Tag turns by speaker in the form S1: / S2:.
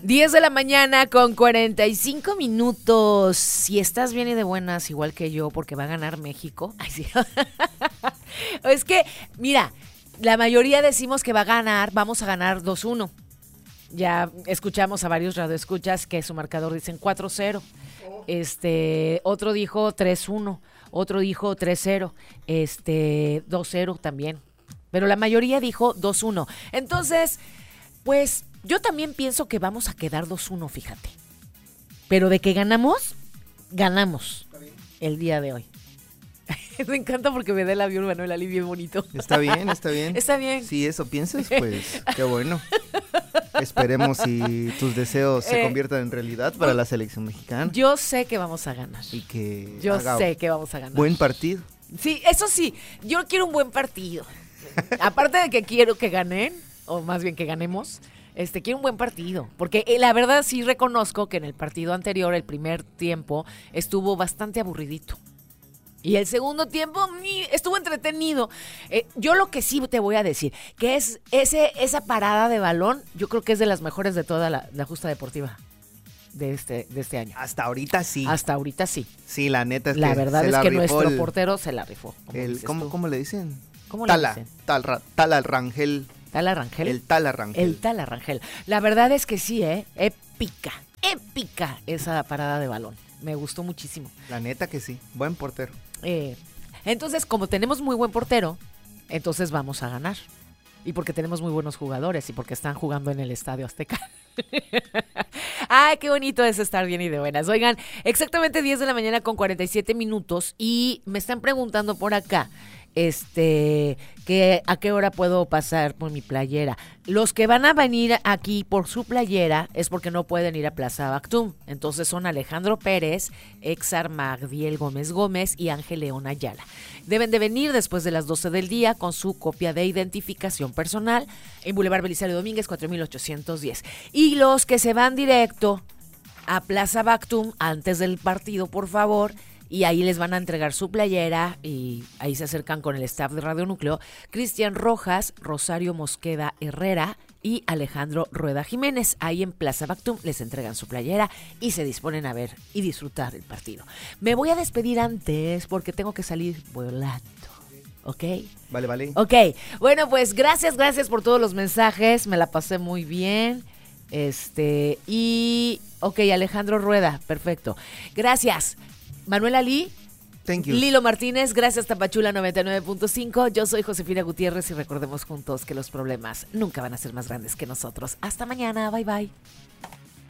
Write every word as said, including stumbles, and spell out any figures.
S1: diez de la mañana con cuarenta y cinco minutos. Si estás bien y de buenas, igual que yo, porque va a ganar México. Ay, sí. Es que, mira, la mayoría decimos que va a ganar, vamos a ganar dos uno. Ya escuchamos a varios radioescuchas que su marcador dicen cuatro cero. Este, otro dijo tres uno, otro dijo tres cero, este, dos cero también. Pero la mayoría dijo dos uno. Entonces, pues yo también pienso que vamos a quedar dos uno, fíjate. Pero de que ganamos, ganamos el día de hoy. Me encanta porque me da el avión Manuel Ali bien bonito.
S2: Está bien, está bien.
S1: Está bien.
S2: Si eso piensas, pues qué bueno. Esperemos si tus deseos se
S1: Eh,
S2: conviertan en realidad para la selección mexicana.
S1: Yo sé que vamos a ganar.
S2: Y que
S1: Yo
S2: haga
S1: sé que vamos a ganar.
S2: buen partido.
S1: Sí, eso sí, yo quiero un buen partido. Aparte de que quiero que ganen, o más bien que ganemos, este, quiero un buen partido. Porque eh, la verdad sí reconozco que en el partido anterior, el primer tiempo, estuvo bastante aburridito. Y el segundo tiempo estuvo entretenido. Eh, yo lo que sí te voy a decir, que es ese esa parada de balón, yo creo que es de las mejores de toda la, la justa deportiva de este, de este año.
S2: Hasta ahorita sí.
S1: Hasta ahorita sí.
S2: Sí, la neta es
S1: la
S2: que
S1: verdad
S2: se
S1: es
S2: la
S1: que
S2: rifó
S1: nuestro
S2: el,
S1: portero se la rifó.
S2: el, ¿cómo, ¿Cómo le dicen?
S1: ¿Cómo
S2: Tala,
S1: le dicen?
S2: Tal, ra- Tala Rangel.
S1: ¿Tala Rangel?
S2: El Tala Rangel.
S1: El Tala Rangel. La verdad es que sí, ¿eh? Épica, épica esa parada de balón. Me gustó muchísimo.
S2: La neta que sí. Buen portero.
S1: Eh, entonces, como tenemos muy buen portero, entonces vamos a ganar. Y porque tenemos muy buenos jugadores y porque están jugando en el Estadio Azteca. Ay, qué bonito es estar bien y de buenas. Oigan, exactamente diez de la mañana con cuarenta y siete minutos y me están preguntando por acá, este, que a qué hora puedo pasar por mi playera. Los que van a venir aquí por su playera es porque no pueden ir a Plaza Bactum. Entonces son Alejandro Pérez, Exar Magdiel Gómez Gómez y Ángel León Ayala. Deben de venir después de las doce del día con su copia de identificación personal en Boulevard Belisario Domínguez cuatro mil ochocientos diez. Y los que se van directo a Plaza Bactum antes del partido, por favor, y ahí les van a entregar su playera y ahí se acercan con el staff de Radio Núcleo, Cristian Rojas, Rosario Mosqueda Herrera y Alejandro Rueda Jiménez. Ahí en Plaza Bactum les entregan su playera y se disponen a ver y disfrutar el partido. Me voy a despedir antes porque tengo que salir volando. ¿Ok?
S2: Vale, vale.
S1: Ok, bueno, pues gracias, gracias por todos los mensajes, me la pasé muy bien. Este, y, ok, Alejandro Rueda, perfecto. Gracias. Manuel Ali,
S2: Thank you.
S1: Lilo Martínez, gracias Tapachula noventa y nueve punto cinco. Yo soy Josefina Gutiérrez y recordemos juntos que los problemas nunca van a ser más grandes que nosotros. Hasta mañana, bye bye.